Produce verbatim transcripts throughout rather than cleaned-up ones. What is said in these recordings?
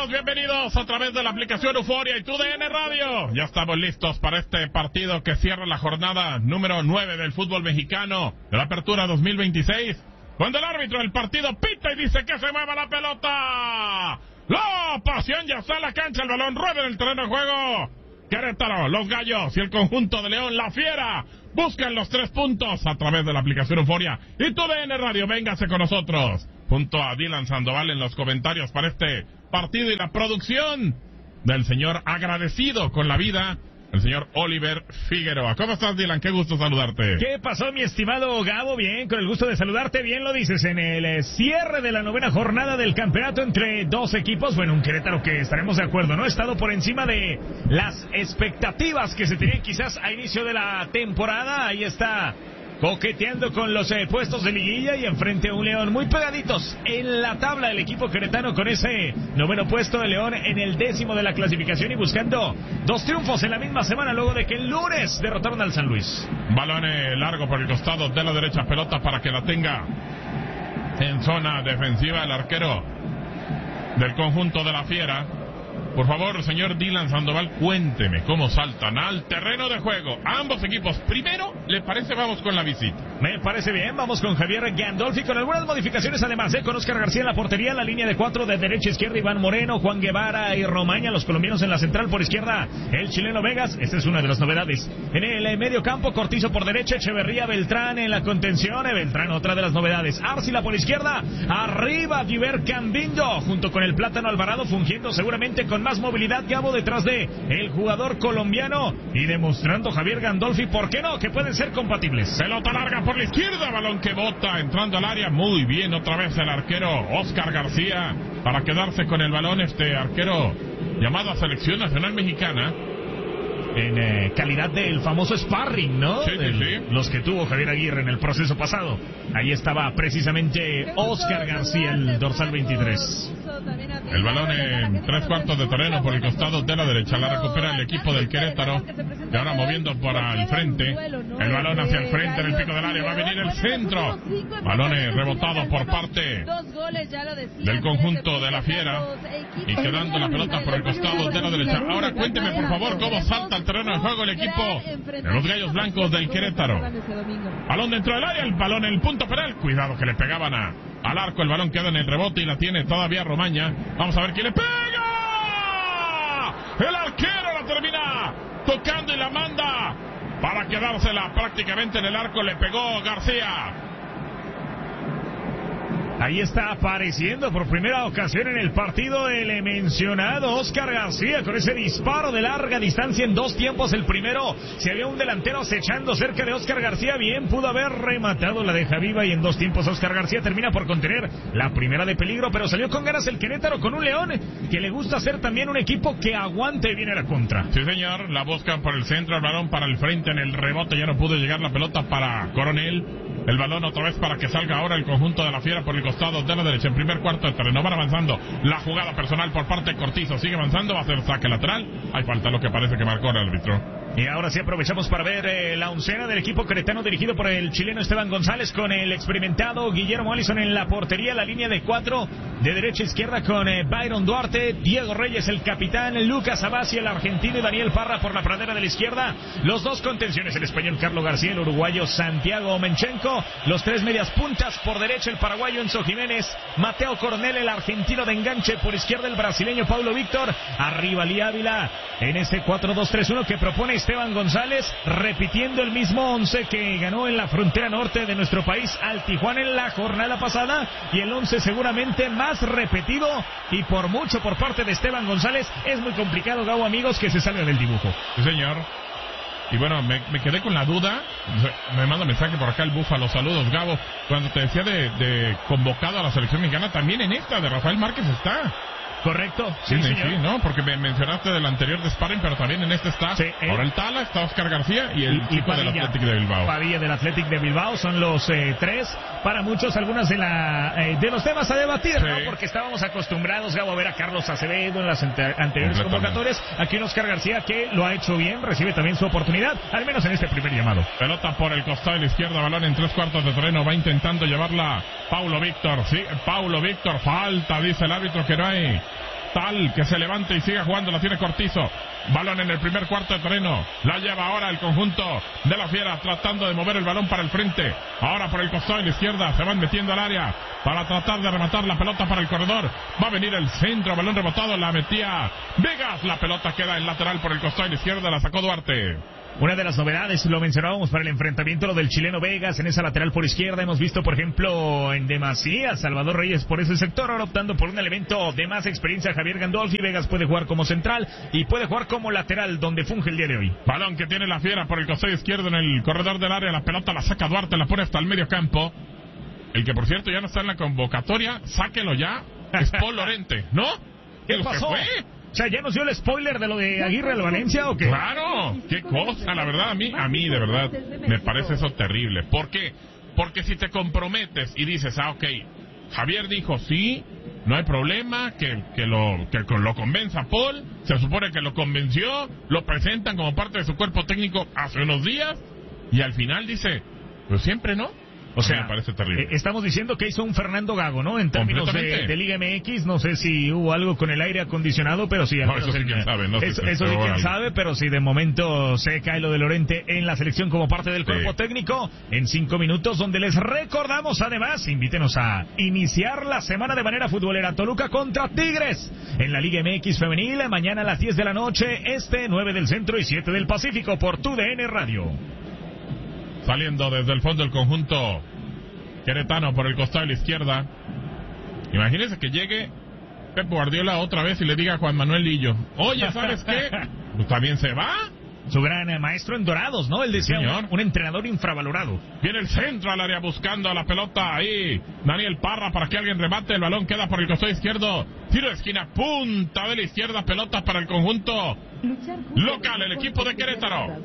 Bienvenidos, bienvenidos a través de la aplicación Euforia y tu D N Radio. Ya estamos listos para este partido que cierra la jornada número nueve del fútbol mexicano de la Apertura dos mil veintiséis. Cuando el árbitro del partido pita y dice que se mueva la pelota. La pasión ya está en la cancha, el balón rueda en el terreno de juego. Querétaro, los Gallos y el conjunto de León, la Fiera, buscan los tres puntos a través de la aplicación Euforia y tu D N Radio. Véngase con nosotros, junto a Dylan Sandoval en los comentarios para este partido y la producción del señor agradecido con la vida, el señor Oliver Figueroa. ¿Cómo estás, Dylan? Qué gusto saludarte. ¿Qué pasó, mi estimado Gabo? Bien, con el gusto de saludarte. Bien lo dices, en el eh, cierre de la novena jornada del campeonato entre dos equipos. Bueno, un Querétaro que estaremos de acuerdo, ¿no? Ha estado por encima de las expectativas que se tenían quizás a inicio de la temporada. Ahí está, coqueteando con los eh, puestos de liguilla y enfrente a un León muy pegaditos en la tabla del equipo queretano con ese noveno puesto de León en el décimo de la clasificación y buscando dos triunfos en la misma semana luego de que el lunes derrotaron al San Luis. Balón eh, largo por el costado de la derecha, pelota para que la tenga en zona defensiva el arquero del conjunto de la Fiera. Por favor, señor Dylan Sandoval, cuénteme cómo saltan al terreno de juego ambos equipos. Primero, ¿le parece? Vamos con la visita. Me parece bien, vamos con Javier Gandolfi, con algunas modificaciones además, ¿eh? Con Oscar García en la portería, la línea de cuatro de derecha a izquierda, Iván Moreno, Juan Guevara y Romaña, los colombianos en la central, por izquierda, el chileno Vegas, esta es una de las novedades. En el medio campo, Cortizo por derecha, Echeverría, Beltrán en la contención, eh, Beltrán, otra de las novedades, Arcila por izquierda, arriba, Diver Cambindo, junto con el Plátano Alvarado, fungiendo seguramente con más movilidad, Gabo, detrás de el jugador colombiano y demostrando Javier Gandolfi, ¿por qué no? Que pueden ser compatibles. Pelota larga por la izquierda, balón que bota, entrando al área, muy bien, otra vez el arquero Oscar García, para quedarse con el balón, este arquero llamado a Selección Nacional Mexicana. En eh, calidad del famoso sparring, ¿no? Sí, sí, sí. Los que tuvo Javier Aguirre en el proceso pasado. Ahí estaba precisamente Oscar García, el dorsal veintitrés. El balón en tres cuartos de terreno por el costado de la derecha. La recupera el equipo del Querétaro. Y ahora moviendo para el frente. El balón hacia el frente en el pico del área. Va a venir el centro. Balón rebotado por parte del conjunto de la Fiera. Y quedando la pelota por el costado de la derecha. Ahora cuénteme, por favor, cómo salta al terreno de juego el equipo de los Gallos Blancos del Querétaro. Balón dentro del área. El balón en el punto penal. Cuidado que le pegaban a... al arco, el balón queda en el rebote y la tiene todavía Romaña. Vamos a ver quién le pega. El arquero la termina tocando y la manda para quedársela prácticamente en el arco. Le pegó García. Ahí está apareciendo por primera ocasión en el partido el mencionado Oscar García con ese disparo de larga distancia en dos tiempos. El primero, se había un delantero acechando cerca de Oscar García, bien pudo haber rematado la deja viva y en dos tiempos Oscar García termina por contener la primera de peligro, pero salió con ganas el Querétaro con un León que le gusta ser también un equipo que aguante bien a la contra. Sí, señor, la buscan por el centro, el balón para el frente en el rebote, ya no pudo llegar la pelota para Coronel. El balón otra vez para que salga ahora el conjunto de la Fiera por el costado de la derecha. En primer cuarto de terreno van avanzando. La jugada personal por parte de Cortizo. Sigue avanzando, va a ser saque lateral. Hay falta, lo que parece que marcó el árbitro. Y ahora sí aprovechamos para ver eh, la oncena del equipo queretano dirigido por el chileno Esteban González con el experimentado Guillermo Allison en la portería, la línea de cuatro de derecha a izquierda con eh, Byron Duarte, Diego Reyes el capitán, Lucas Abasi el argentino y Daniel Parra por la pradera de la izquierda. Los dos contenciones, el español Carlos García, el uruguayo Santiago Menchenko, los tres medias puntas por derecha el paraguayo Enzo Jiménez, Mateo Coronel el argentino de enganche, por izquierda el brasileño Paulo Víctor, arriba Lí Ávila en ese cuatro dos tres uno que propone Esteban González, repitiendo el mismo once que ganó en la frontera norte de nuestro país al Tijuana en la jornada pasada, y el once seguramente más repetido y por mucho por parte de Esteban González. Es muy complicado, Gabo, amigos, que se salga del dibujo. Sí, señor. Y bueno, me, me quedé con la duda. Me manda mensaje por acá el Búfalo. Saludos, Gabo. Cuando te decía de, de convocado a la selección mexicana, también en esta de Rafael Márquez está. Correcto, sí, sí, sí, señor. Sí, no, porque me mencionaste del anterior de Sparring, pero también en este está sí, ahora el Tala, está Oscar García y el y, chico y del Athletic de Bilbao. Padilla del Athletic de Bilbao, son los eh, tres. Para muchos, algunas de la eh, de los temas a debatir, sí. ¿no? Porque estábamos acostumbrados, Gabo, a ver a Carlos Acevedo en las ante- anteriores convocatorias. Aquí un Oscar García que lo ha hecho bien, recibe también su oportunidad, al menos en este primer llamado. Pelota por el costado de la izquierda, balón en tres cuartos de terreno, va intentando llevarla Paulo Víctor, sí, Paulo Víctor, falta, dice el árbitro que no hay tal que se levante y siga jugando, la tiene Cortizo. Balón en el primer cuarto de terreno, la lleva ahora el conjunto de la Fiera, tratando de mover el balón para el frente. Ahora por el costado de la izquierda, se van metiendo al área para tratar de rematar la pelota para el corredor. Va a venir el centro, balón rebotado, la metía Vegas, la pelota queda en lateral por el costado de la izquierda, la sacó Duarte. Una de las novedades, lo mencionábamos para el enfrentamiento, lo del chileno Vegas en esa lateral por izquierda. Hemos visto, por ejemplo, en demasía Salvador Reyes por ese sector, ahora optando por un elemento de más experiencia, Javier Gandolfi. Vegas puede jugar como central y puede jugar como lateral, donde funge el día de hoy. Balón que tiene la Fiera por el costado izquierdo en el corredor del área, la pelota la saca Duarte, la pone hasta el medio campo. El que, por cierto, ya no está en la convocatoria, sáquelo ya, es Paul Lorente, ¿no? ¿Qué pasó? Fue? O sea, ¿ya nos dio el spoiler de lo de Aguirre al Valencia o qué? ¡Claro! ¡Qué cosa! La verdad, a mí, a mí de verdad, me parece eso terrible. ¿Por qué? Porque si te comprometes y dices, ah, ok, Javier dijo sí, no hay problema, que, que, lo, que lo convenza Paul, se supone que lo convenció, lo presentan como parte de su cuerpo técnico hace unos días, y al final dice, pues siempre no. O sea, me parece terrible. Eh, estamos diciendo que hizo un Fernando Gago, ¿no? En términos de, de Liga M X, no sé si hubo algo con el aire acondicionado, pero sí. No, eso sí quién sabe, no sé Eso, si eso sí quién sabe, pero sí, de momento se cae lo de Lorente en la selección como parte del cuerpo sí. técnico. En cinco minutos, donde les recordamos, además, invítenos a iniciar la semana de manera futbolera. Toluca contra Tigres en la Liga M X femenil, mañana a las diez de la noche, este, nueve del centro y siete del Pacífico, por Tu D N Radio. Saliendo desde el fondo del conjunto queretano por el costado de la izquierda. Imagínense que llegue Pep Guardiola otra vez y le diga a Juan Manuel Lillo, oye, ¿sabes qué? Pues también se va. Su gran eh, maestro en Dorados, ¿no? Él decía, un, un entrenador infravalorado. Viene el centro al área buscando a la pelota ahí. Daniel Parra para que alguien remate. El balón queda por el costado izquierdo. Tiro de esquina, punta de la izquierda, pelota para el conjunto local, el equipo de Querétaro.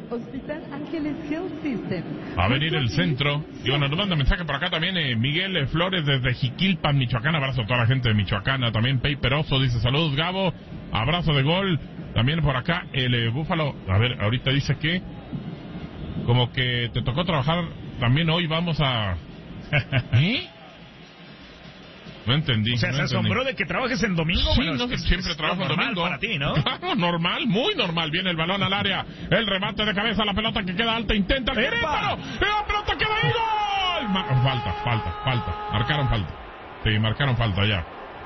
Va a venir el centro. Y bueno, nos manda mensaje por acá también eh, Miguel Flores desde Jiquilpan, Michoacán. Abrazo a toda la gente de Michoacán. También Pei Peroso dice, saludos Gabo. Abrazo de gol. También por acá el eh, Búfalo. A ver, ahorita dice que como que te tocó trabajar también hoy. Vamos a... ¿Eh? No entendí. O sea, no se entendí. asombró de que trabajes en domingo. Sí, bueno, no, es que siempre es trabajo en domingo. Para ti, ¿no? Claro, normal, muy normal. Viene el balón al área. El remate de cabeza, la pelota que queda alta. Intenta el Querétaro. La pelota queda ahí. ¡Gol! Ma- falta, falta, falta. Marcaron falta. Sí, marcaron falta ya.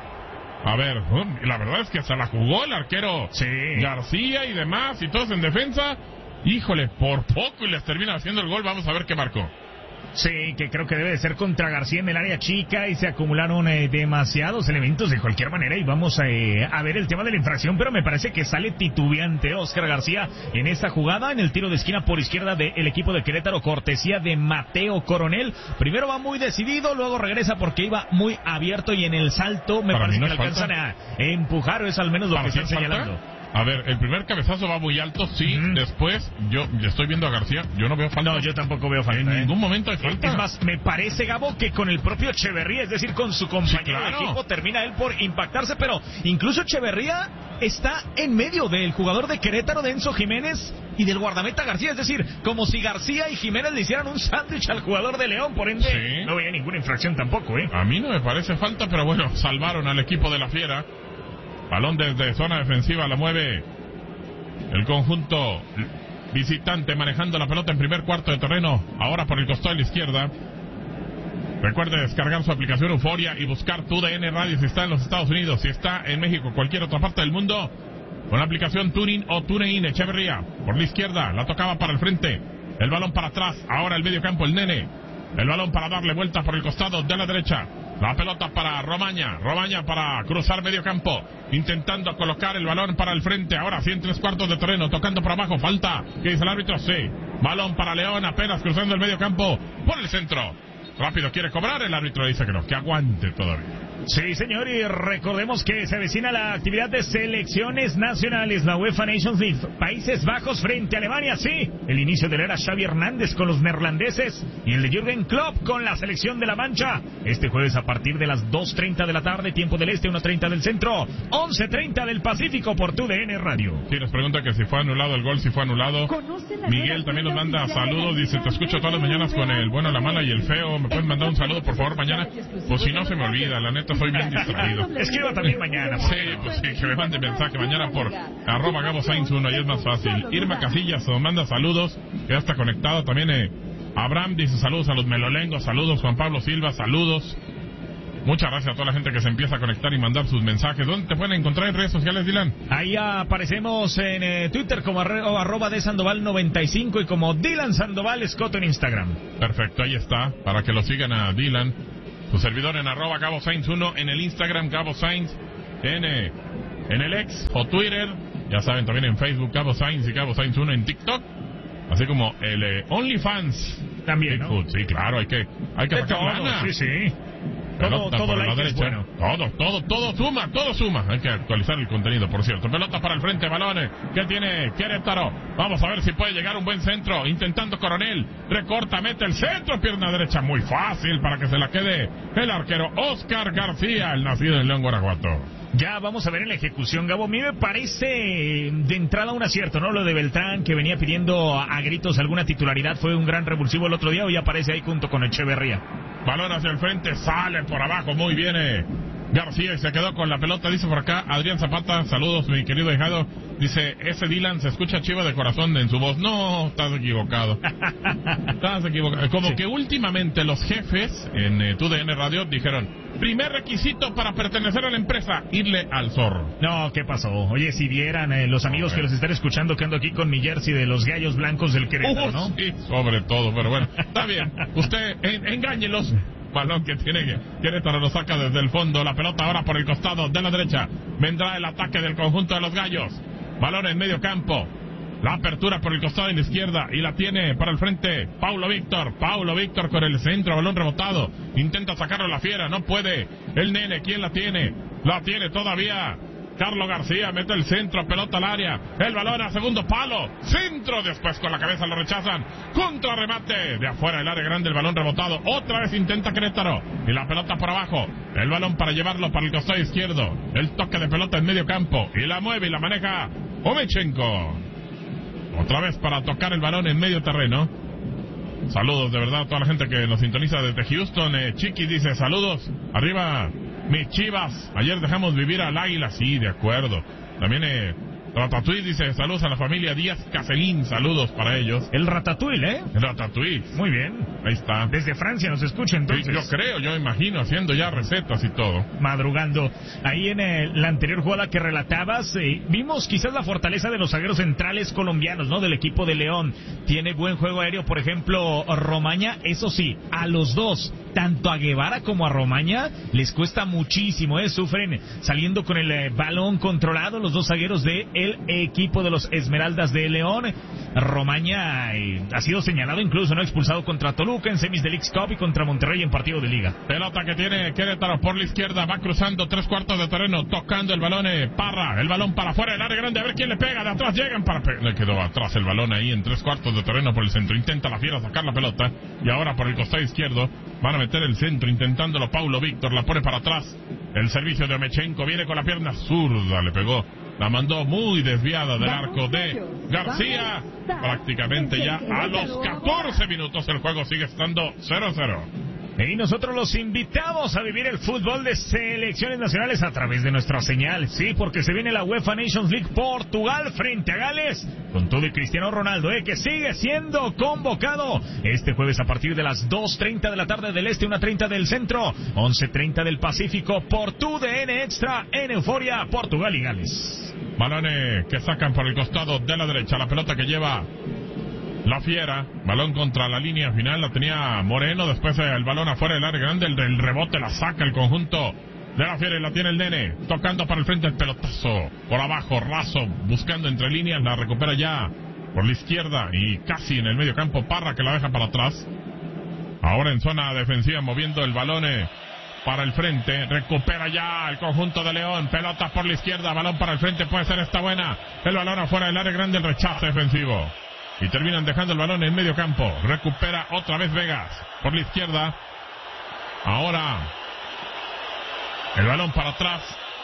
A ver, la verdad es que se la jugó el arquero sí. García y demás, y todos en defensa. Híjole, por poco y les termina haciendo el gol. Vamos a ver qué marcó. Sí, que creo que debe de ser contra García en el área chica y se acumularon eh, demasiados elementos de cualquier manera y vamos eh, a ver el tema de la infracción, pero me parece que sale titubeante Óscar García en esta jugada, en el tiro de esquina por izquierda del equipo de Querétaro, cortesía de Mateo Coronel. Primero va muy decidido, luego regresa porque iba muy abierto y en el salto me Para parece no que alcanzan a empujar, o es al menos lo que están señalando. A ver, el primer cabezazo va muy alto, sí. Mm. Después, yo, yo estoy viendo a García, yo no veo falta. No, yo tampoco veo falta. En ¿eh? ningún momento hay falta. Es más, me parece, Gabo, que con el propio Echeverría, es decir, con su compañero sí, claro. de equipo, termina él por impactarse, pero incluso Echeverría está en medio del jugador de Querétaro, de Enzo Jiménez, y del guardameta García, es decir, como si García y Jiménez le hicieran un sándwich al jugador de León, por ende, sí. no veía ninguna infracción tampoco, ¿eh? A mí no me parece falta, pero bueno, salvaron al equipo de la Fiera. Balón desde zona defensiva, la mueve el conjunto visitante manejando la pelota en primer cuarto de terreno, ahora por el costado de la izquierda. Recuerde descargar su aplicación Euforia y buscar Tu D N Radio si está en los Estados Unidos, si está en México, cualquier otra parte del mundo, con la aplicación TuneIn o TuneIn. Echeverría por la izquierda, la tocaba para el frente, el balón para atrás, ahora el medio campo, el nene, el balón para darle vuelta por el costado de la derecha. La pelota para Romaña, Romaña para cruzar medio campo, intentando colocar el balón para el frente, ahora sí en tres cuartos de terreno, tocando por abajo, falta, ¿qué dice el árbitro? Sí, balón para León, apenas cruzando el medio campo, por el centro, rápido quiere cobrar, el árbitro dice que no, que aguante todavía. Sí, señor, y recordemos que se avecina la actividad de selecciones nacionales, la UEFA Nations League, Países Bajos frente a Alemania, sí, el inicio de la era Xavi Hernández con los neerlandeses y el de Jürgen Klopp con la selección de la Mancha, este jueves a partir de las dos treinta de la tarde, tiempo del este, una treinta del centro, once treinta del Pacífico por Tu D N Radio. Sí, nos pregunta que si fue anulado el gol, si fue anulado. Miguel también nos manda saludos, dice, te escucho todas las mañanas con el bueno, la mala y el feo, ¿me pueden mandar un saludo por favor mañana? Pues si no se me olvida, la neta ahorita soy bien distraído. Escriba también mañana. Sí, pues sí, que me mande mensaje mañana por arroba Gabo Sainz uno, ahí es más fácil. Irma Casillas nos manda saludos, que ya está conectado. También eh, Abraham dice saludos a los melolengos, saludos. Juan Pablo Silva, saludos. Muchas gracias a toda la gente que se empieza a conectar y mandar sus mensajes. ¿Dónde te pueden encontrar en redes sociales, Dylan? Ahí aparecemos en eh, Twitter como arro, arroba de Sandoval noventa y cinco y como Dylan Sandoval Scott en Instagram. Perfecto, ahí está, para que lo sigan a Dylan. Su servidor en arroba Gabo Sainz uno, en el Instagram Gabo Sainz, en, eh, en el X o Twitter, ya saben, también en Facebook Gabo Sainz y Gabo Sainz uno en TikTok, así como el eh, OnlyFans. También, ¿no? Sí, claro, hay que, hay que de sacar todo, lana. sí, sí. Todo, todo like es bueno. Todo, todo, todo suma, todo suma. Hay que actualizar el contenido, por cierto. Pelota para el frente, balones. ¿Qué tiene Querétaro? Vamos a ver si puede llegar un buen centro. Intentando Coronel. Recorta, mete el centro. Pierna derecha muy fácil para que se la quede el arquero Oscar García, el nacido en León, Guanajuato. Ya vamos a ver en la ejecución, Gabo. A mí me parece de entrada un acierto, ¿no? Lo de Beltrán, que venía pidiendo a, a gritos alguna titularidad, fue un gran revulsivo el otro día, hoy aparece ahí junto con Echeverría. Balón hacia el frente, sale por abajo, muy bien eh. García y se quedó con la pelota, dice por acá Adrián Zapata, saludos mi querido hijado, dice, ese Dylan se escucha chiva de corazón en su voz. No, estás equivocado. Estás equivocado. Como sí. Que últimamente los jefes en eh, T U D N Radio dijeron, primer requisito para pertenecer a la empresa, irle al zorro. No, ¿qué pasó? Oye, si vieran eh, los amigos que los están escuchando, que ando aquí con mi jersey de los Gallos Blancos del Querétaro, ¿no? Sí, sobre todo, pero bueno, está bien. Usted, en, engáñelos. Balón que tiene que Querétaro lo saca desde el fondo. La pelota ahora por el costado de la derecha. Vendrá el ataque del conjunto de los Gallos. Balón en medio campo. La apertura por el costado de la izquierda. Y la tiene para el frente Paulo Víctor. Paulo Víctor con el centro. Balón rebotado. Intenta sacarlo la fiera. No puede. El nene. ¿Quién la tiene? La tiene todavía Carlos García, mete el centro, pelota al área, el balón a segundo palo, centro, después con la cabeza lo rechazan, contrarremate, de afuera del área grande, el balón rebotado, otra vez intenta Querétaro, y la pelota por abajo, el balón para llevarlo para el costado izquierdo, el toque de pelota en medio campo, y la mueve y la maneja Omechenko, otra vez para tocar el balón en medio terreno. Saludos de verdad a toda la gente que nos sintoniza desde Houston. eh, Chiqui dice, saludos, arriba mis Chivas, ayer dejamos vivir al Águila, sí, de acuerdo. También eh, Ratatouille dice, saludos a la familia Díaz Caselín, saludos para ellos. El Ratatouille, ¿eh? El Ratatouille. Muy bien. Ahí está. Desde Francia nos escucha entonces. Sí, yo creo, yo imagino, haciendo ya recetas y todo. Madrugando. Ahí en el, la anterior jugada que relatabas, eh, vimos quizás la fortaleza de los zagueros centrales colombianos, ¿no? Del equipo de León. Tiene buen juego aéreo, por ejemplo, Romaña. Eso sí, a los dos, tanto a Guevara como a Romaña, les cuesta muchísimo, ¿eh? Sufren saliendo con el eh, balón controlado los dos zagueros de el equipo de los Esmeraldas de León. Romaña eh, ha sido señalado incluso, ¿no? Expulsado contra Toluca en semis del X-Cup y contra Monterrey en partido de liga. Pelota que tiene Querétaro por la izquierda, va cruzando tres cuartos de terreno, tocando el balón, eh, Parra, el balón para afuera del área grande, a ver quién le pega, de atrás llegan para... Pe le quedó atrás el balón ahí en tres cuartos de terreno por el centro, intenta la fiera sacar la pelota, y ahora por el costado izquierdo, van a meter el centro, intentándolo Paulo Víctor, la pone para atrás, el servicio de Omechenko, viene con la pierna zurda, le pegó, la mandó muy desviada del arco de García, prácticamente ya a los catorce minutos el juego sigue estando cero cero. Y nosotros los invitamos a vivir el fútbol de selecciones nacionales a través de nuestra señal. Sí, porque se viene la UEFA Nations League Portugal frente a Gales, con todo y Cristiano Ronaldo, eh, que sigue siendo convocado este jueves a partir de las dos treinta de la tarde del este, una treinta del centro, once treinta del Pacífico, por T U D N Extra en Euforia, Portugal y Gales. Balones que sacan por el costado de la derecha, la pelota que lleva la fiera, balón contra la línea final, la tenía Moreno, después el balón afuera del área grande, el del rebote la saca el conjunto de la fiera y la tiene el nene, tocando para el frente el pelotazo, por abajo, raso, buscando entre líneas, la recupera ya por la izquierda y casi en el medio campo, Parra que la deja para atrás, ahora en zona defensiva moviendo el balón eh, para el frente, recupera ya el conjunto de León, pelota por la izquierda, balón para el frente, puede ser esta buena, el balón afuera del área grande, el rechazo defensivo. Y terminan dejando el balón en medio campo. Recupera otra vez Vegas por la izquierda. Ahora el balón para atrás.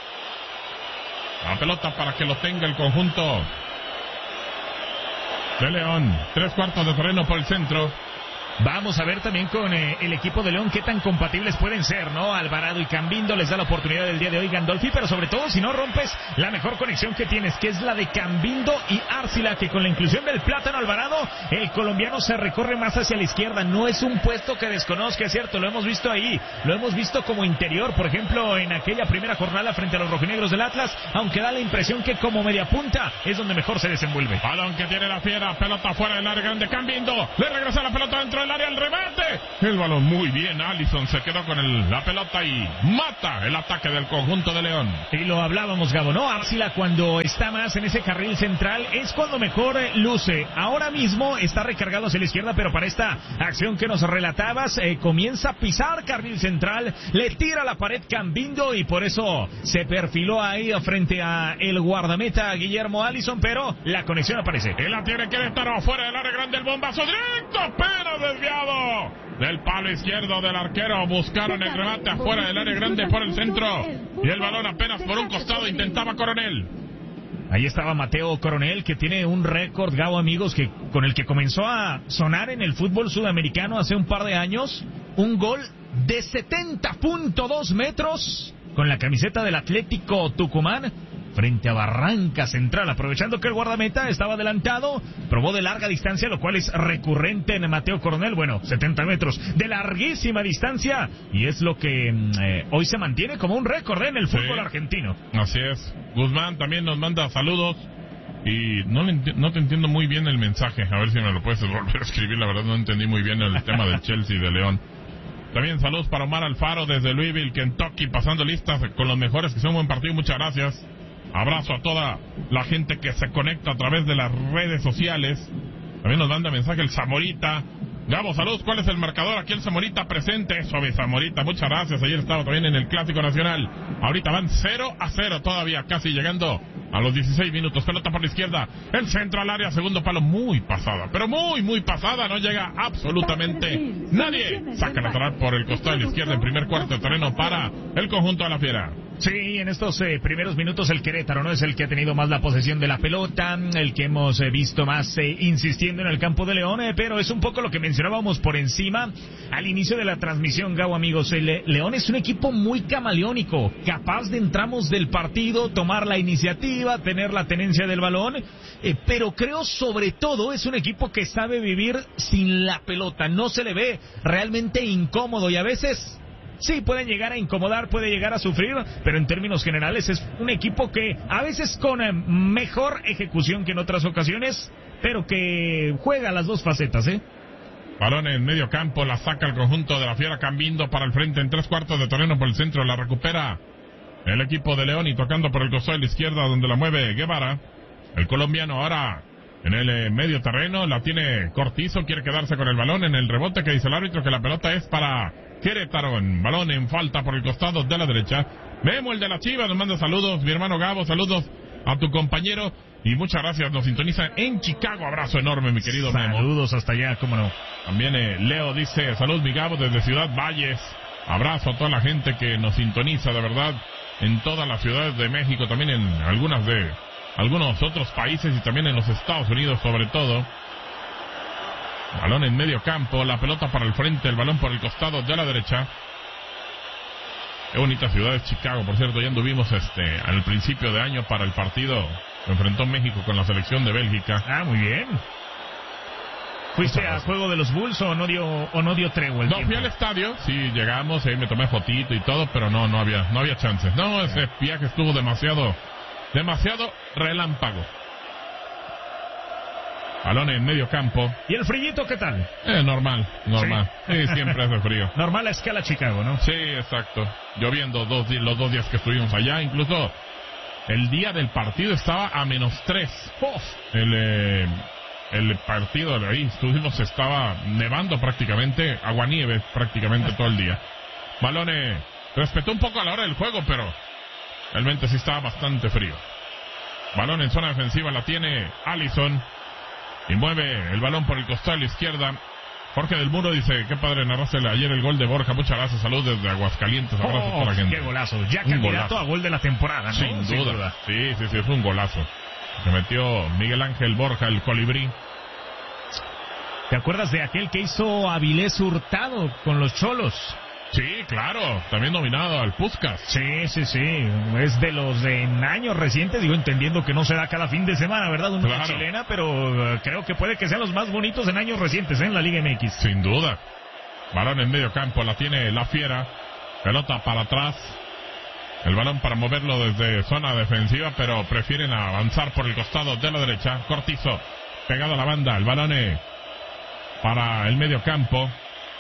La pelota para que lo tenga el conjunto de León. Tres cuartos de terreno por el centro. Vamos a ver también con eh, el equipo de León qué tan compatibles pueden ser, ¿no? Alvarado y Cambindo les da la oportunidad del día de hoy Gandolfi, pero sobre todo si no rompes la mejor conexión que tienes, que es la de Cambindo y Arcila, que con la inclusión del Plátano Alvarado, el colombiano se recorre más hacia la izquierda. No es un puesto que desconozca, es cierto, lo hemos visto ahí, lo hemos visto como interior, por ejemplo, en aquella primera jornada frente a los rojinegros del Atlas, aunque da la impresión que como media punta es donde mejor se desenvuelve. Balón que tiene la Fiera, pelota fuera del área grande, Cambindo, le regresa la pelota dentro del área, el remate, el balón muy bien, Allison se quedó con el, la pelota y mata el ataque del conjunto de León. Y lo hablábamos, Gabo, ¿no? Arcila cuando está más en ese carril central es cuando mejor eh, luce. Ahora mismo está recargado hacia la izquierda, pero para esta acción que nos relatabas, eh, comienza a pisar carril central, le tira la pared Cambindo y por eso se perfiló ahí frente a el guardameta Guillermo Allison, pero la conexión aparece. Y la tiene Querétaro, afuera del área grande, el bombazo directo, pero desviado del palo izquierdo del arquero. Buscaron el remate afuera del área grande por el centro y el balón apenas por un costado intentaba Coronel. Ahí estaba Mateo Coronel, que tiene un récord, Gabo, amigos, que con el que comenzó a sonar en el fútbol sudamericano hace un par de años. Un gol de setenta punto dos metros con la camiseta del Atlético Tucumán frente a Barranca Central, aprovechando que el guardameta estaba adelantado, probó de larga distancia, lo cual es recurrente en Mateo Coronel. Bueno, setenta metros de larguísima distancia, y es lo que eh, hoy se mantiene como un récord en el fútbol sí, argentino. Así es. Guzmán también nos manda saludos, y no, le enti- no te entiendo muy bien el mensaje, a ver si me lo puedes volver a escribir, la verdad no entendí muy bien el tema del Chelsea y de León. También saludos para Omar Alfaro desde Louisville, Kentucky, pasando listas con los mejores, que son un buen partido, muchas gracias. Abrazo a toda la gente que se conecta a través de las redes sociales. También nos manda mensaje el Zamorita. Gabo, saludos, ¿cuál es el marcador? Aquí el Zamorita presente. Eso, mi Zamorita, muchas gracias. Ayer estaba también en el Clásico Nacional. Ahorita van cero a cero todavía, casi llegando a los dieciséis minutos. Pelota por la izquierda, el centro al área, segundo palo, muy pasada, pero muy, muy pasada. No llega absolutamente nadie. Saca lateral por el costado de la izquierda en primer cuarto de terreno para el conjunto de la Fiera. Sí, en estos eh, primeros minutos el Querétaro no es el que ha tenido más la posesión de la pelota, el que hemos eh, visto más eh, insistiendo en el campo de León, eh, pero es un poco lo que mencionábamos por encima al inicio de la transmisión, Gabo, amigos. El eh, León es un equipo muy camaleónico, capaz de entramos del partido, tomar la iniciativa, tener la tenencia del balón, eh, pero creo sobre todo es un equipo que sabe vivir sin la pelota, no se le ve realmente incómodo y a veces... sí, pueden llegar a incomodar, puede llegar a sufrir, pero en términos generales es un equipo que a veces con eh, mejor ejecución que en otras ocasiones, pero que juega las dos facetas, ¿eh? Balón en medio campo, la saca el conjunto de la Fiera, Cambindo para el frente en tres cuartos de terreno por el centro, la recupera el equipo de León y tocando por el costado de la izquierda donde la mueve Guevara, el colombiano ahora en el eh, medio terreno, la tiene Cortizo, quiere quedarse con el balón en el rebote que dice el árbitro que la pelota es para Querétaro, en balón en falta por el costado de la derecha. Memo, el de la Chivas, nos manda saludos, mi hermano Gabo, saludos a tu compañero y muchas gracias, nos sintoniza en Chicago, abrazo enorme mi querido Memo. Saludos hasta allá, cómo no. También eh, Leo dice, saludos mi Gabo desde Ciudad Valles, abrazo a toda la gente que nos sintoniza de verdad en todas las ciudades de México, también en algunas de algunos otros países y también en los Estados Unidos sobre todo. Balón en medio campo, la pelota para el frente, el balón por el costado de la derecha. Qué bonita ciudad es Chicago, por cierto, ya anduvimos este al principio de año para el partido que enfrentó México con la selección de Bélgica. Ah, muy bien. ¿Fuiste a juego de los Bulls o no dio o no dio tregua el No, tiempo? fui al estadio, sí, llegamos, ahí me tomé fotito y todo, pero no, no había, no había chances. No, ese viaje estuvo demasiado, demasiado relámpago. Balón en medio campo. ¿Y el frillito qué tal? Eh, normal, normal. Sí, sí siempre hace frío. Normal a escala Chicago, ¿no? Sí, exacto. Lloviendo dos, los dos días que estuvimos allá. Incluso el día del partido estaba a menos tres. ¡Oh! El, eh, el partido de ahí estuvimos, estaba nevando prácticamente, aguanieve prácticamente todo el día. Balón, eh, respetó un poco a la hora del juego, pero realmente sí estaba bastante frío. Balón en zona defensiva, la tiene Allison. Y mueve el balón por el costado de la izquierda. Jorge del Muro dice, qué padre narraste ayer el gol de Borja. Muchas gracias, saludos desde Aguascalientes. Abrazos oh, a la gente. Qué golazo, ya un candidato golazo. A gol de la temporada, ¿no? Sin, Sin duda. duda. Sí, sí, sí, es un golazo. Se metió Miguel Ángel Borja, el colibrí. ¿Te acuerdas de aquel que hizo Avilés Hurtado con los Cholos? Sí, claro, también nominado al Puskás. Sí, sí, sí, es de los de en años recientes, digo, entendiendo que no se da cada fin de semana, ¿verdad? Una claro. chilena, pero uh, creo que puede que sean los más bonitos en años recientes, ¿eh? En la Liga M X. Sin duda. Balón en medio campo, la tiene la Fiera, pelota para atrás, el balón para moverlo desde zona defensiva, pero prefieren avanzar por el costado de la derecha. Cortizo, pegado a la banda, el balón para el medio campo.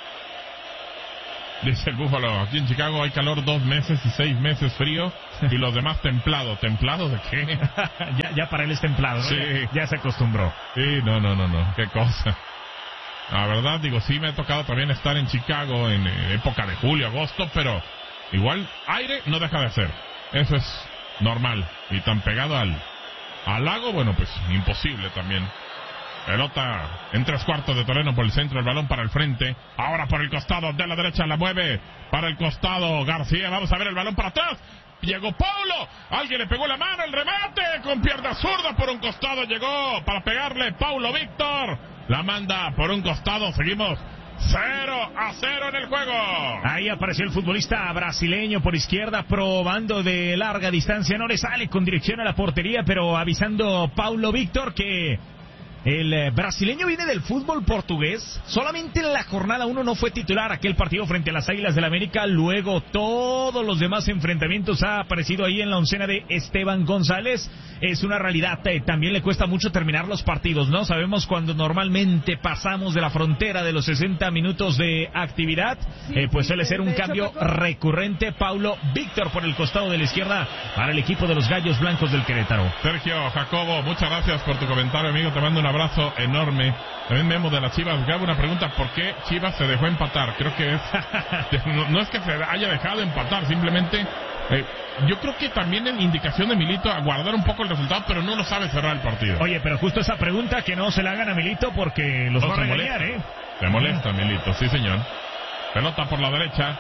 Dice el Búfalo, aquí en Chicago hay calor dos meses y seis meses frío y los demás templado. ¿Templado de qué? ya, ya para él es templado, ¿no? Sí. Ya, ya se acostumbró. Sí, no, no, no, no, qué cosa. La verdad, digo, sí me ha tocado también estar en Chicago en eh, época de julio, agosto, pero igual aire no deja de hacer. Eso es normal. Y tan pegado al, al lago, bueno, pues imposible también. Pelota en tres cuartos de terreno por el centro, el balón para el frente. Ahora por el costado de la derecha la mueve para el costado García. Vamos a ver el balón para atrás. Llegó Paulo. Alguien le pegó la mano. El remate con pierna zurda por un costado. Llegó para pegarle Paulo Víctor. La manda por un costado. Seguimos cero a cero en el juego. Ahí apareció el futbolista brasileño por izquierda, probando de larga distancia. No le sale con dirección a la portería, pero avisando Paulo Víctor que el eh, brasileño viene del fútbol portugués. Solamente en la jornada uno no fue titular aquel partido frente a las Águilas del América. Luego todos los demás enfrentamientos ha aparecido ahí en la oncena de Esteban González. Es una realidad, eh, también le cuesta mucho terminar los partidos, ¿no? Sabemos cuando normalmente pasamos de la frontera de los sesenta minutos de actividad, eh, pues suele ser un cambio recurrente. Paulo Víctor por el costado de la izquierda para el equipo de los Gallos Blancos del Querétaro. Sergio Jacobo, muchas gracias por tu comentario, amigo. Te mando un abrazo enorme. También Memo de las Chivas Gabo, una pregunta: ¿por qué Chivas se dejó empatar? Creo que es no, no es que se haya dejado empatar, simplemente eh, yo creo que también es indicación de Milito a guardar un poco el resultado, pero no lo sabe cerrar el partido. Oye, pero justo esa pregunta que no se la hagan a Milito porque los no, va a regañar, ¿eh? Se molesta Milito, sí señor. Pelota por la derecha.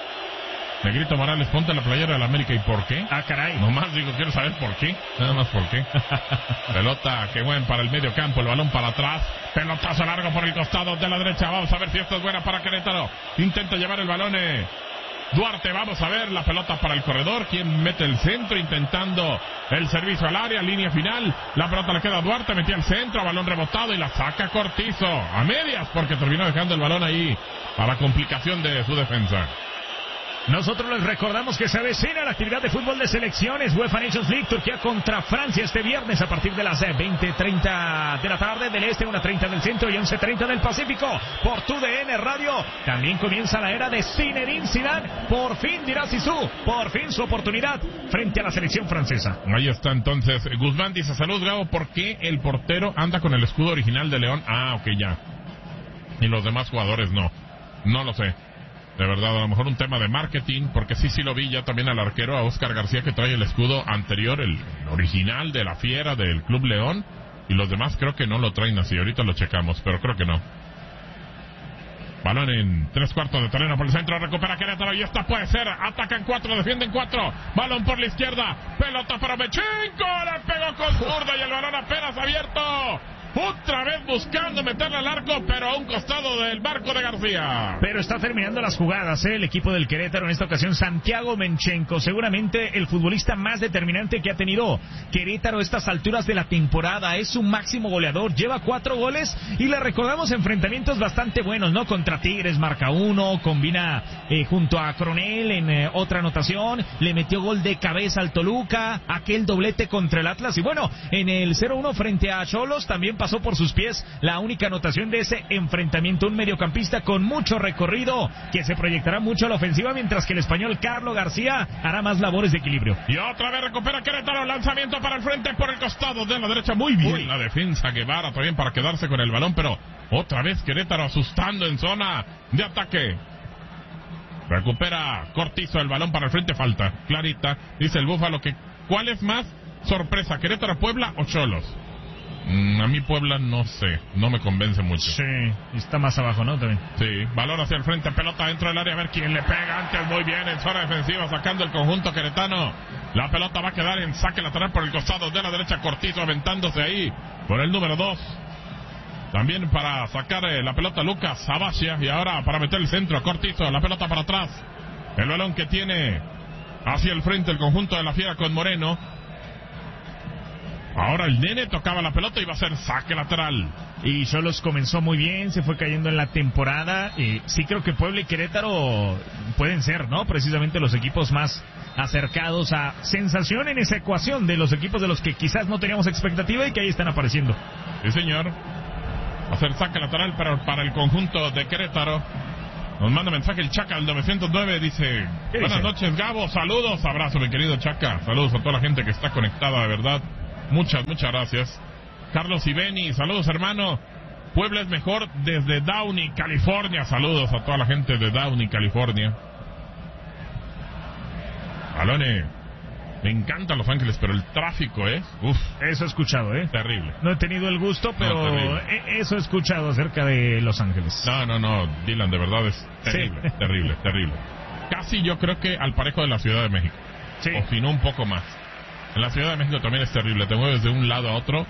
Negrito Morales, ponte la playera de la América. ¿Y por qué? Ah, caray. Nomás digo, quiero saber por qué. Nada más por qué. Pelota que buen para el medio campo, el balón para atrás. Pelotazo largo por el costado de la derecha. Vamos a ver si esto es buena para Querétaro. Intenta llevar el balón eh. Duarte, vamos a ver la pelota para el corredor. Quien mete el centro intentando el servicio al área, línea final. La pelota le queda a Duarte, metía el centro, balón rebotado y la saca Cortizo. A medias porque terminó dejando el balón ahí para complicación de su defensa. Nosotros les recordamos que se avecina la actividad de fútbol de selecciones UEFA Nations League, Turquía contra Francia este viernes a partir de las veinte treinta de la tarde del este, una treinta del centro y once treinta del Pacífico por tu D N Radio. También comienza la era de Zinedine Zidane. Por fin dirá Zizou, por fin su oportunidad frente a la selección francesa. Ahí está entonces. Guzmán dice: salud Gabo, ¿por qué el portero anda con el escudo original de León? Ah, ok, ya. Y los demás jugadores no. No lo sé. De verdad, a lo mejor un tema de marketing, porque sí, sí lo vi ya también al arquero, a Oscar García, que trae el escudo anterior, el original de la Fiera del Club León, y los demás creo que no lo traen así. Ahorita lo checamos, pero creo que no. Balón en tres cuartos de terreno por el centro, recupera Querétaro y esta puede ser. Atacan cuatro, defienden cuatro. Balón por la izquierda, pelota para Mechenko, le pegó con zurda y el balón apenas abierto. Otra vez buscando meterle al arco, pero a un costado del barco de García. Pero está terminando las jugadas, ¿eh? El equipo del Querétaro en esta ocasión, Santiago Menchenko, seguramente el futbolista más determinante que ha tenido Querétaro a estas alturas de la temporada. Es su máximo goleador, lleva cuatro goles y le recordamos enfrentamientos bastante buenos, ¿no? Contra Tigres marca uno, combina eh, junto a Coronel en eh, otra anotación, le metió gol de cabeza al Toluca, aquel doblete contra el Atlas y bueno, en el cero uno frente a Xolos también pasó por sus pies la única anotación de ese enfrentamiento. Un mediocampista con mucho recorrido que se proyectará mucho a la ofensiva, mientras que el español Carlos García hará más labores de equilibrio. Y otra vez recupera Querétaro, lanzamiento para el frente por el costado de la derecha. Muy bien Uy. La defensa, Guevara también para quedarse con el balón, pero otra vez Querétaro asustando en zona de ataque. Recupera Cortizo el balón para el frente, falta clarita. Dice el Búfalo que ¿cuál es más sorpresa, Querétaro, Puebla o Xolos? Mm, a mí Puebla no sé, no me convence mucho. Sí, está más abajo, ¿no? También. Sí, balón hacia el frente, pelota dentro del área, a ver quién le pega antes, muy bien en zona defensiva, sacando el conjunto queretano. La pelota va a quedar en saque lateral por el costado de la derecha, Cortizo aventándose ahí por el número dos. También para sacar eh, la pelota Lucas Abacia. Y ahora para meter el centro a Cortizo. La pelota para atrás. El balón que tiene hacia el frente el conjunto de la Fiera con Moreno. Ahora el Nene tocaba la pelota y va a ser saque lateral. Y Xolos comenzó muy bien, se fue cayendo en la temporada. Y sí creo que Puebla y Querétaro pueden ser, ¿no? Precisamente los equipos más acercados a sensación en esa ecuación de los equipos de los que quizás no teníamos expectativa y que ahí están apareciendo. Sí, señor. Va a ser saque lateral para, para el conjunto de Querétaro. Nos manda mensaje el Chaca al novecientos nueve, dice: buenas dice? noches, Gabo, saludos, abrazo, mi querido Chaca. Saludos a toda la gente que está conectada, de verdad. Muchas, muchas gracias. Carlos Ibeni, saludos, hermano. Puebla es mejor desde Downey, California. Saludos a toda la gente de Downey, California. Alone, me encantan Los Ángeles, pero el tráfico es... Uf, eso he escuchado, ¿eh? Terrible. No he tenido el gusto, pero no, eso he escuchado acerca de Los Ángeles. No, no, no, Dylan, de verdad es terrible, sí. terrible, terrible. Casi yo creo que al parejo de la Ciudad de México. Sí. O si no, un poco más. En la Ciudad de México también es terrible. Te mueves de un lado a otro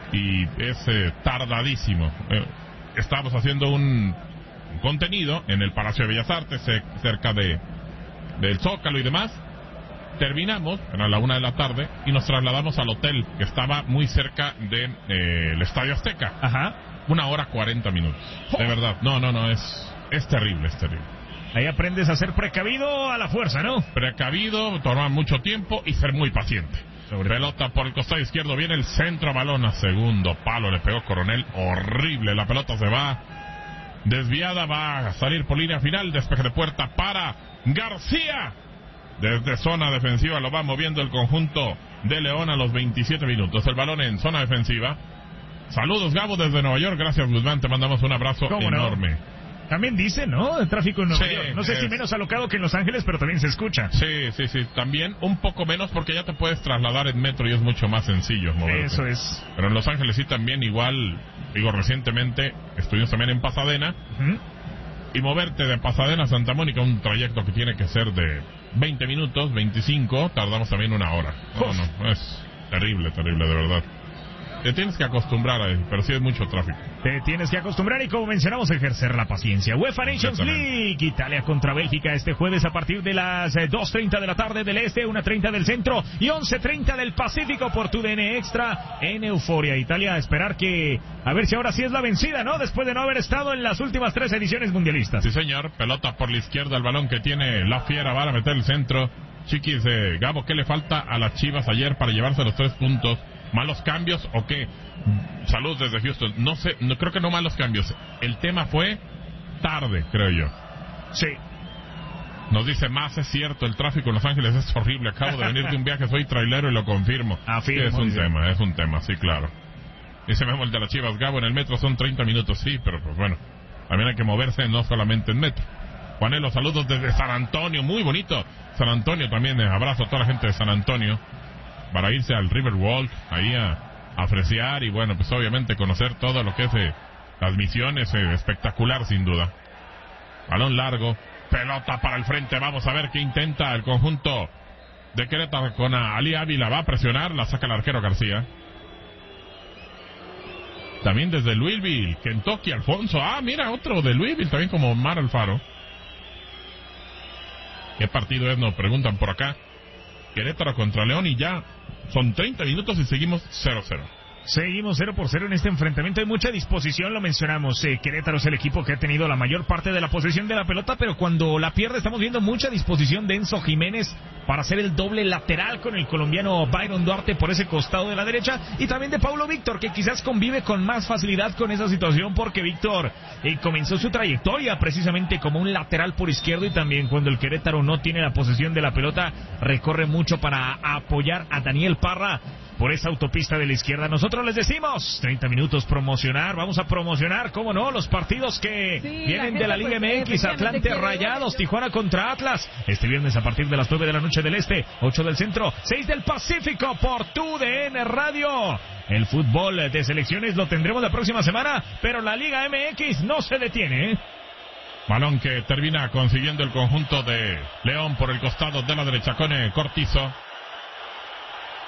y es eh, tardadísimo. Eh, estábamos haciendo un contenido en el Palacio de Bellas Artes, eh, cerca de del Zócalo y demás. Terminamos, era la una de la tarde, y nos trasladamos al hotel, que estaba muy cerca del de, eh, Estadio Azteca. Ajá. Una hora cuarenta minutos. De verdad. No, no, no, es, es terrible, es terrible. Ahí aprendes a ser precavido a la fuerza, ¿no? Precavido, tomar mucho tiempo y ser muy paciente. Sobre pelota por el costado izquierdo, viene el centro, balón a segundo palo, le pegó Coronel, horrible, la pelota se va desviada, va a salir por línea final, despeje de puerta para García. Desde zona defensiva lo va moviendo el conjunto de León a los veintisiete minutos. El balón en zona defensiva. Saludos, Gabo, desde Nueva York. Gracias, Guzmán. Te mandamos un abrazo enorme. No? También dicen, ¿no? El tráfico en Nueva sí, York. No sé es... si menos alocado que en Los Ángeles, pero también se escucha. Sí, sí, sí. También un poco menos porque ya te puedes trasladar en metro y es mucho más sencillo moverte. Eso es. Pero en Los Ángeles sí también igual. Digo, recientemente estuvimos también en Pasadena. Uh-huh. Y moverte de Pasadena a Santa Mónica, un trayecto que tiene que ser de veinte minutos, veinticinco, tardamos también una hora. No, Uf. no, es terrible, terrible, de verdad. Te tienes que acostumbrar a él, pero sí es mucho tráfico. Te tienes que acostumbrar y, como mencionamos, ejercer la paciencia. UEFA Nations League, Italia contra Bélgica este jueves a partir de las dos treinta de la tarde del este, una treinta del centro y once treinta del Pacífico por tu D N Extra en Euforia. Italia a esperar que, a ver si ahora sí es la vencida, ¿no? Después de no haber estado en las últimas tres ediciones mundialistas. Sí, señor. Pelota por la izquierda, el balón que tiene la Fiera, va a meter el centro. Chiquis, eh, Gabo, ¿qué le falta a las Chivas ayer para llevarse los tres puntos? ¿Malos cambios o qué? Saludos desde Houston. No sé, no creo que no malos cambios. El tema fue tarde, creo yo. Sí. Nos dice más, es cierto, el tráfico en Los Ángeles es horrible. Acabo de venir de un viaje, soy trailero y lo confirmo. Afirmo, es un dice. tema, es un tema, sí, claro. Dice Memo el de las Chivas, Gabo, en el metro son treinta minutos, sí, pero pues bueno, también hay que moverse, no solamente en metro. Juanelo, saludos desde San Antonio, muy bonito. San Antonio también, abrazo a toda la gente de San Antonio. Para irse al Riverwalk, ahí a, a apreciar y bueno, pues obviamente conocer todo lo que es eh, las misiones, eh, espectacular sin duda. Balón largo, pelota para el frente, vamos a ver qué intenta el conjunto de Querétaro con Ali Ávila, va a presionar, la saca el arquero García. También desde Louisville, Kentucky, Alfonso, ah mira, otro de Louisville, también como Omar Alfaro. ¿Qué partido es? Nos preguntan por acá. Querétaro contra León y ya son treinta minutos y seguimos cero cero. Seguimos cero por cero en este enfrentamiento. Hay mucha disposición, lo mencionamos. Eh, Querétaro es el equipo que ha tenido la mayor parte de la posesión de la pelota, pero cuando la pierde estamos viendo mucha disposición de Enzo Jiménez para hacer el doble lateral con el colombiano Byron Duarte por ese costado de la derecha, y también de Paulo Víctor, que quizás convive con más facilidad con esa situación porque Víctor eh, comenzó su trayectoria precisamente como un lateral por izquierdo, y también cuando el Querétaro no tiene la posesión de la pelota recorre mucho para apoyar a Daniel Parra por esa autopista de la izquierda. Nosotros les decimos, treinta minutos promocionar, vamos a promocionar, cómo no, los partidos que sí, vienen la de la Liga pues, M X, Atlante Rayados, Tijuana contra Atlas, este viernes a partir de las nueve de la noche del este, ocho del centro, seis del Pacífico por tu D N Radio. El fútbol de selecciones lo tendremos la próxima semana, pero la Liga M X no se detiene, ¿eh? Balón que termina consiguiendo el conjunto de León por el costado de la derecha con el Cortizo.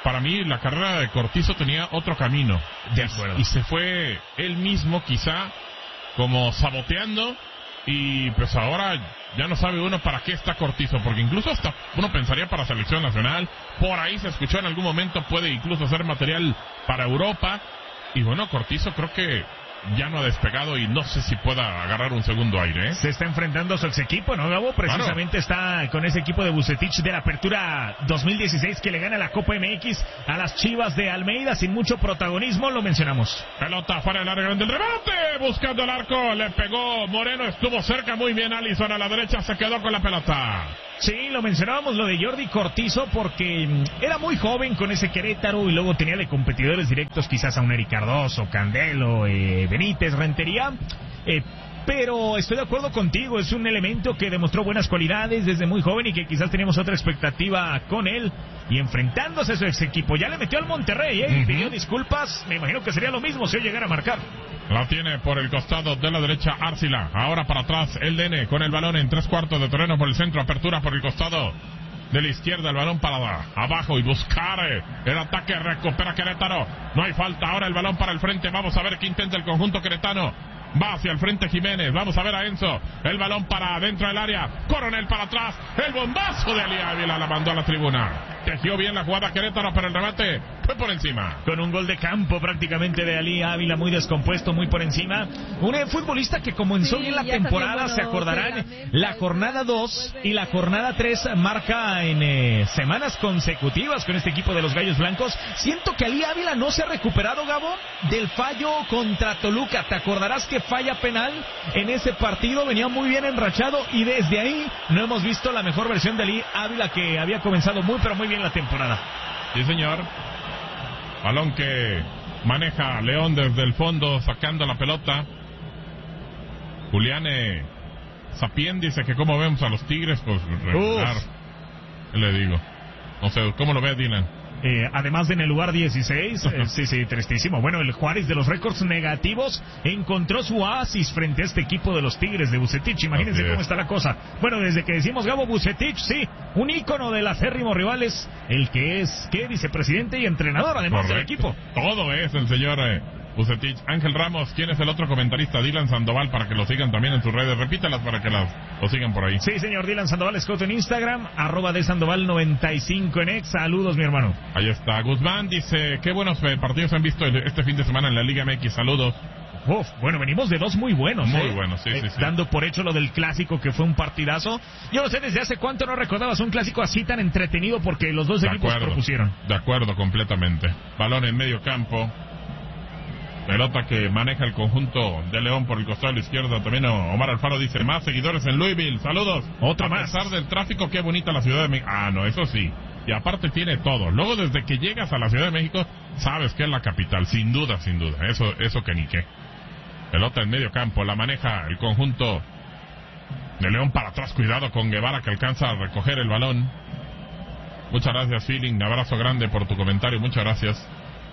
para mí la carrera de Cortizo tenía otro camino. De acuerdo. Y, y se fue él mismo quizá como saboteando, y pues ahora ya no sabe uno para qué está Cortizo, porque incluso hasta uno pensaría para selección nacional, por ahí se escuchó en algún momento, puede incluso ser material para Europa, y bueno, Cortizo creo que ya no ha despegado y no sé si pueda agarrar un segundo aire, ¿eh? Se está enfrentando a su ex equipo, ¿no, Gabo? Precisamente claro. Está con ese equipo de Vucetich de la Apertura dos mil dieciséis que le gana la Copa M X a las Chivas de Almeida sin mucho protagonismo, lo mencionamos. Pelota fuera del área grande, el remate, buscando el arco, le pegó Moreno, estuvo cerca, muy bien Alisson a la derecha, se quedó con la pelota. Sí, lo mencionábamos lo de Jordi Cortizo porque era muy joven con ese Querétaro y luego tenía de competidores directos quizás a un Eric Cardoso, Candelo, eh, Benítez, Rentería, eh, pero estoy de acuerdo contigo, es un elemento que demostró buenas cualidades desde muy joven y que quizás teníamos otra expectativa con él y enfrentándose a su ex equipo. Ya le metió al Monterrey, ¿eh? Uh-huh. Y pidió disculpas, me imagino que sería lo mismo si él llegara a marcar. La tiene por el costado de la derecha Arcila, ahora para atrás el Nene con el balón en tres cuartos de terreno por el centro, apertura por el costado de la izquierda, el balón para abajo y buscar el ataque, recupera Querétaro, no hay falta, ahora el balón para el frente, vamos a ver qué intenta el conjunto queretano. Va hacia el frente Jiménez, vamos a ver a Enzo, el balón para dentro del área, Coronel para atrás, el bombazo de Ali Ávila la mandó a la tribuna. Tejió bien la jugada Querétaro, pero el remate fue por encima. Con un gol de campo prácticamente de Ali Ávila, muy descompuesto, muy por encima. Un futbolista que comenzó sí, bien la temporada, bueno, se acordarán, la jornada dos y la jornada tres marca en eh, semanas consecutivas con este equipo de los Gallos Blancos. Siento que Ali Ávila no se ha recuperado, Gabo, del fallo contra Toluca. Te acordarás que falla penal en ese partido, venía muy bien enrachado y desde ahí no hemos visto la mejor versión de Ali Ávila, que había comenzado muy pero muy bien la temporada. Sí, señor. Balón que maneja León desde el fondo, sacando la pelota. Juliane Sapien dice que como vemos a los Tigres, pues regular. ¿Qué le digo? No sé, ¿cómo lo ve Dylan? Eh, además de en el lugar dieciséis, eh, sí, sí, tristísimo. Bueno, el Juárez de los récords negativos encontró su oasis frente a este equipo de los Tigres de Vucetich. Imagínense okay. Cómo está la cosa. Bueno, desde que decimos Gabo Vucetich, sí, un ícono del acérrimo rivales, el que es, ¿qué? Vicepresidente y entrenador, además Correcto. Del equipo. Todo es el señor eh, Vucetich. Ángel Ramos, ¿quién es el otro comentarista? Dylan Sandoval, para que lo sigan también en sus redes. Repítalas para que las, lo sigan por ahí. Sí, señor, Dylan Sandoval Scott en Instagram, arroba de Sandoval noventa y cinco en X. Saludos, mi hermano. Ahí está. Guzmán dice, qué buenos partidos han visto este fin de semana en la Liga M X. Saludos. Uf, bueno, venimos de dos muy buenos. Muy ¿eh? buenos, sí, eh, sí, sí. Dando por hecho lo del clásico, que fue un partidazo. Yo no sé desde hace cuánto no recordabas un clásico así tan entretenido, porque los dos de equipos acuerdo, propusieron. De acuerdo, completamente. Balón en medio campo. Pelota que maneja el conjunto de León por el costado de la izquierda. También Omar Alfaro dice, más seguidores en Louisville. Saludos. Otra más. A pesar del tráfico, qué bonita la Ciudad de México. Ah, no, eso sí. Y aparte tiene todo. Luego, desde que llegas a la Ciudad de México, sabes que es la capital. Sin duda, sin duda. Eso, eso que ni qué. Pelota en medio campo. La maneja el conjunto de León para atrás. Cuidado con Guevara, que alcanza a recoger el balón. Muchas gracias, Feeling. Abrazo grande por tu comentario. Muchas gracias.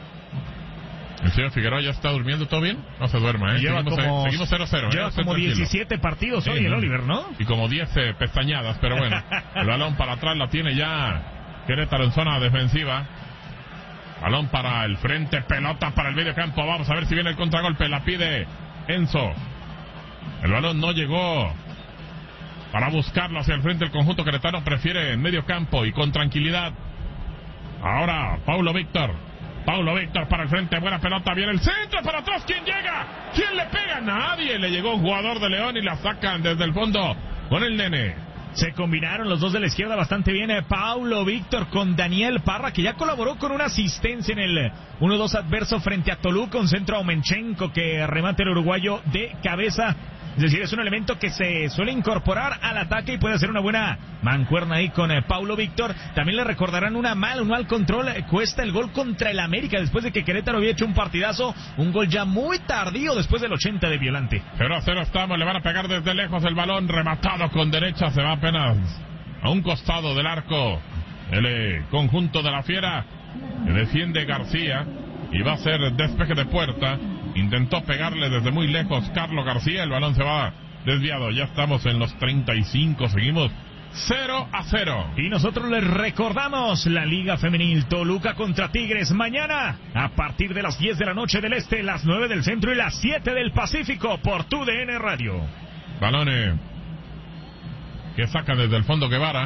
¿El señor Figueroa ya está durmiendo? ¿Todo bien? No se duerma, ¿eh? Lleva seguimos, como, seguimos cero cero. Lleva ¿eh? como diecisiete partidos hoy sí, el Oliver, ¿no? Y como diez eh, pestañadas, pero bueno. El balón para atrás la tiene ya Querétaro en zona defensiva. Balón para el frente, pelota para el medio campo. Vamos a ver si viene el contragolpe. La pide Enzo. El balón no llegó para buscarlo hacia el frente. El conjunto queretano prefiere en medio campo y con tranquilidad. Ahora Paulo Víctor. Paulo Víctor para el frente, buena pelota, viene el centro, para atrás, ¿quién llega? ¿Quién le pega? Nadie, le llegó un jugador de León y la sacan desde el fondo con el Nene. Se combinaron los dos de la izquierda bastante bien, eh, Paulo Víctor con Daniel Parra, que ya colaboró con una asistencia en el uno dos adverso frente a Toluca, un centro a Omenchenko que remate el uruguayo de cabeza. Es decir, es un elemento que se suele incorporar al ataque y puede hacer una buena mancuerna ahí con eh, Paulo Víctor. También le recordarán una mal, un mal control. Eh, cuesta el gol contra el América después de que Querétaro había hecho un partidazo. Un gol ya muy tardío después del ochenta de Violante. cero a cero estamos, le van a pegar desde lejos el balón. Rematado con derecha, se va apenas a un costado del arco. El eh, conjunto de la Fiera que defiende García y va a ser despeje de puerta. Intentó pegarle desde muy lejos Carlos García, el balón se va desviado. Ya estamos en los treinta y cinco, seguimos cero a cero. Y nosotros les recordamos la Liga Femenil Toluca contra Tigres mañana a partir de las diez de la noche del Este, las nueve del Centro y las siete del Pacífico por tu D N Radio. Balones que saca desde el fondo Guevara.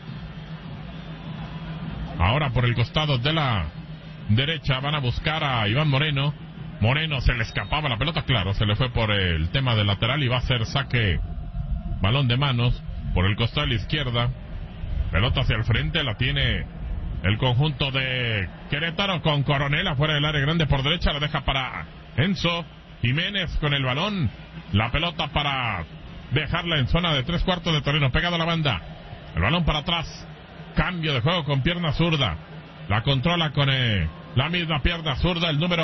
Ahora por el costado de la derecha van a buscar a Iván Moreno. Moreno se le escapaba la pelota, claro, se le fue por el tema del lateral y va a ser saque, balón de manos por el costado de la izquierda. Pelota hacia el frente, la tiene el conjunto de Querétaro con Coronel afuera del área grande por derecha, la deja para Enzo Jiménez con el balón. La pelota para dejarla en zona de tres cuartos de terreno, pegado a la banda. El balón para atrás. Cambio de juego con pierna zurda. La controla con eh, la misma pierna zurda, el número